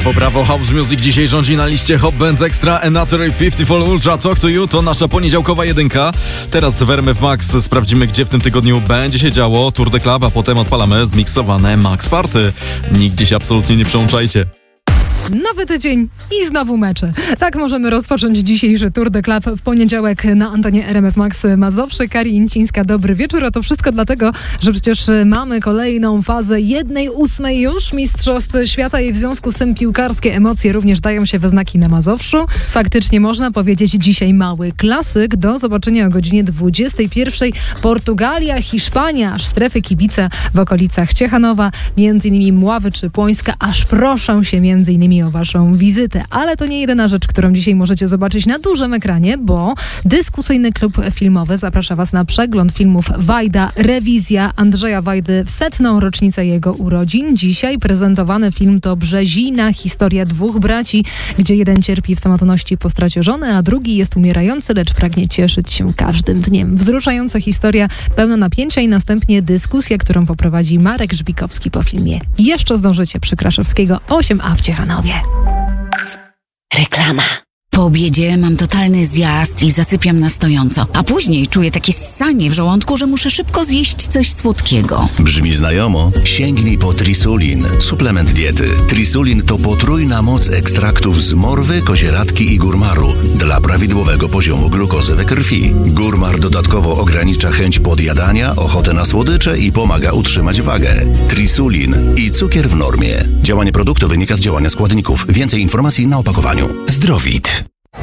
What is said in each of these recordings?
Brawo, House Music dzisiaj rządzi na liście Hot Bands Extra, Another 54 Ultra, Talk to You, to nasza poniedziałkowa jedynka. Teraz w RMF Max sprawdzimy, gdzie w tym tygodniu będzie się działo Tour de Club, a potem odpalamy zmiksowane Max Party. Nigdzie się absolutnie nie przełączajcie. Nowy tydzień i znowu mecze. Tak możemy rozpocząć dzisiejszy Tour de Club w poniedziałek na antenie RMF Max Mazowsze. Kari Incińska, dobry wieczór. A to wszystko dlatego, że przecież mamy kolejną fazę 1/8 już Mistrzostw Świata i w związku z tym piłkarskie emocje również dają się we znaki na Mazowszu. Faktycznie można powiedzieć dzisiaj mały klasyk. Do zobaczenia o godzinie 21. Portugalia, Hiszpania, aż strefy kibica w okolicach Ciechanowa, m.in. Mławy czy Płońska, aż proszą się m.in. o waszą wizytę. Ale to nie jedyna rzecz, którą dzisiaj możecie zobaczyć na dużym ekranie, bo dyskusyjny klub filmowy zaprasza was na przegląd filmów Wajda, Rewizja Andrzeja Wajdy w 100. rocznicę jego urodzin. Dzisiaj prezentowany film to Brzezina, historia dwóch braci, gdzie jeden cierpi w samotności po stracie żony, a drugi jest umierający, lecz pragnie cieszyć się każdym dniem. Wzruszająca historia, pełna napięcia i następnie dyskusja, którą poprowadzi Marek Żbikowski po filmie. Jeszcze zdążycie przy Kraszewskiego 8A w Ciechanowie. Reklama. Po obiedzie mam totalny zjazd i zasypiam na stojąco, a później czuję takie ssanie w żołądku, że muszę szybko zjeść coś słodkiego. Brzmi znajomo? Sięgnij po Trisulin, suplement diety. Trisulin to potrójna moc ekstraktów z morwy, kozieradki i górmaru dla prawidłowego poziomu glukozy we krwi. Górmar dodatkowo ogranicza chęć podjadania, ochotę na słodycze i pomaga utrzymać wagę. Trisulin i cukier w normie. Działanie produktu wynika z działania składników. Więcej informacji na opakowaniu. Zdrowit.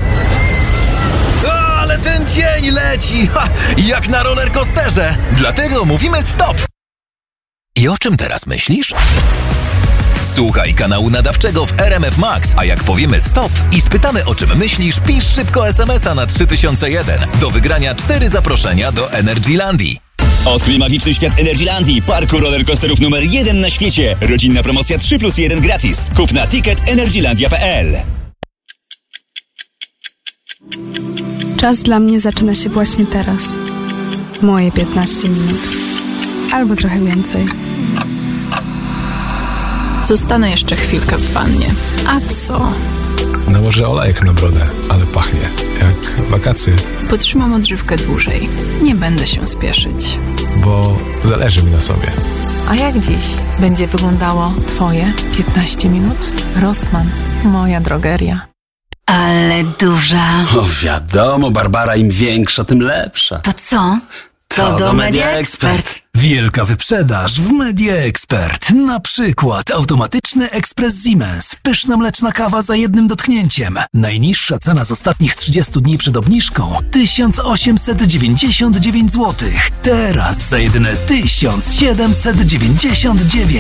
Ale ten dzień leci! Jak na rollercoasterze! Dlatego mówimy stop! I o czym teraz myślisz? Słuchaj kanału nadawczego w RMF Max, a jak powiemy stop i spytamy o czym myślisz, pisz szybko SMS-a na 3001. Do wygrania 4 zaproszenia do Energylandii. Odkryj magiczny świat Energylandii, parku rollercoasterów numer 1 na świecie. Rodzinna promocja 3+1 gratis. Kup na ticket energylandia.pl. Czas dla mnie zaczyna się właśnie teraz. Moje 15 minut. Albo trochę więcej. Zostanę jeszcze chwilkę w wannie. A co? Nałożę olejek na brodę, ale pachnie jak wakacje. Potrzymam odżywkę dłużej. Nie będę się spieszyć. Bo zależy mi na sobie. A jak dziś będzie wyglądało twoje 15 minut? Rossmann, moja drogeria. Ale duża. O wiadomo, Barbara, im większa, tym lepsza. To co? To do Media Expert. Wielka wyprzedaż w Media Expert. Na przykład automatyczny ekspres Siemens. Pyszna mleczna kawa za jednym dotknięciem. Najniższa cena z ostatnich 30 dni przed obniżką 1899 zł. Teraz za jedyne 1799.